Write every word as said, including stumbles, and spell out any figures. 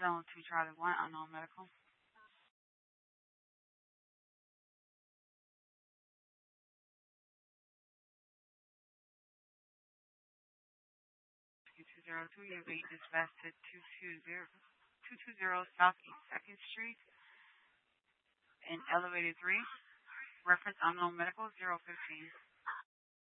Zone two Charlie one, unknown medical. two zero two, you're being dispatched to two two zero, two two zero Southeast second Street in Elevator three. Reference unknown medical zero fifteen.